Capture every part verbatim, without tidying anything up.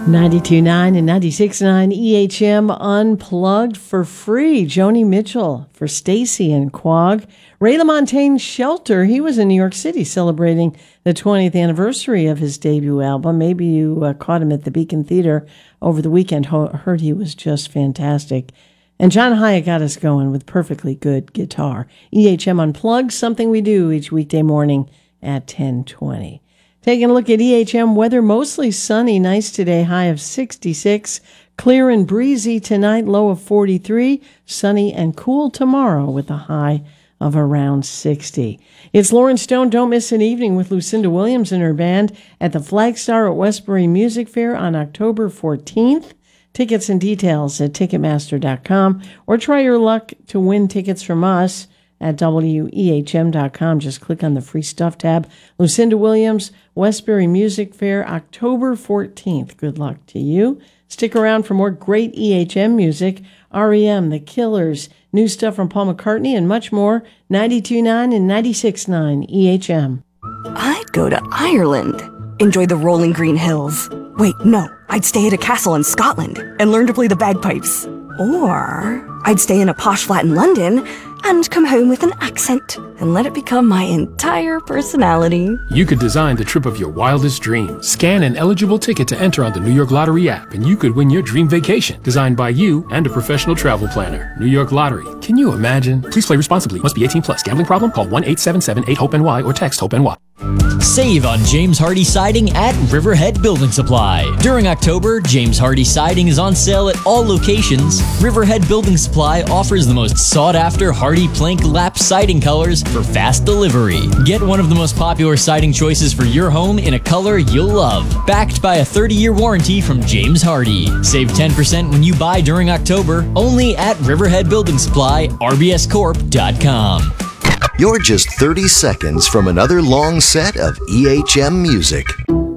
ninety-two point nine and ninety-six point nine E H M Unplugged for free. Joni Mitchell for Stacy and Quag. Ray LaMontagne Shelter, he was in New York City celebrating the twentieth anniversary of his debut album. Maybe you uh, caught him at the Beacon Theater over the weekend. Ho- heard he was just fantastic. And John Hyatt got us going with perfectly good guitar. E H M Unplugged, something we do each weekday morning at ten twenty. Taking a look at E H M weather, mostly sunny, nice today, high of sixty-six. Clear and breezy tonight, low of forty-three. Sunny and cool tomorrow with a high of around sixty. It's Lauren Stone. Don't miss an evening with Lucinda Williams and her band at the Flagstar at Westbury Music Fair on October fourteenth. Tickets and details at Ticketmaster dot com, or try your luck to win tickets from us at W E H M dot com. Just click on the free stuff tab. Lucinda Williams, Westbury Music Fair, October fourteenth. Good luck to you. Stick around for more great E H M music. R E M, The Killers, new stuff from Paul McCartney, and much more. ninety-two point nine and ninety-six point nine E H M. I'd go to Ireland. Enjoy the rolling green hills. Wait, no. I'd stay at a castle in Scotland and learn to play the bagpipes. Or I'd stay in a posh flat in London and come home with an accent and let it become my entire personality. You could design the trip of your wildest dreams. Scan an eligible ticket to enter on the New York Lottery app, and you could win your dream vacation, designed by you and a professional travel planner. New York Lottery. Can you imagine? Please play responsibly. Must be eighteen plus. Gambling problem? Call one eight seven seven eight hope N Y or text HOPE-NY. Save on James Hardie Siding at Riverhead Building Supply. During October, James Hardie Siding is on sale at all locations. Riverhead Building Supply offers the most sought-after Hardie Plank Lap siding colors for fast delivery. Get one of the most popular siding choices for your home in a color you'll love. Backed by a thirty-year warranty from James Hardie. Save ten percent when you buy during October, only at Riverhead Building Supply, R B S corp dot com. You're just thirty seconds from another long set of E H M music.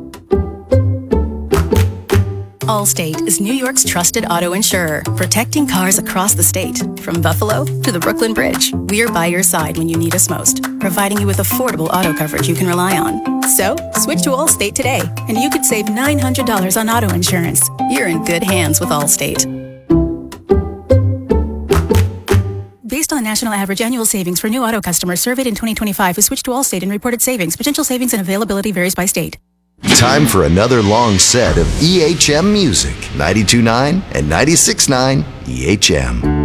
Allstate is New York's trusted auto insurer, protecting cars across the state. From Buffalo to the Brooklyn Bridge, we are by your side when you need us most, providing you with affordable auto coverage you can rely on. So, switch to Allstate today, and you could save nine hundred dollars on auto insurance. You're in good hands with Allstate. Based on national average annual savings for new auto customers surveyed in twenty twenty-five who switched to Allstate and reported savings, potential savings and availability varies by state. Time for another long set of E H M music. ninety-two point nine and ninety-six point nine E H M.